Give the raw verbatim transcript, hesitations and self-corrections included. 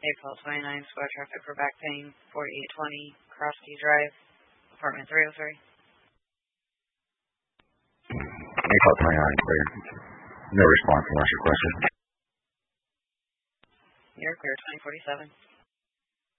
April twenty-ninth, squad traffic for back pain, forty-eight twenty, Krosky Drive, apartment three oh three. April twenty-ninth, clear. No response unless your question. You're clear, twenty forty-seven.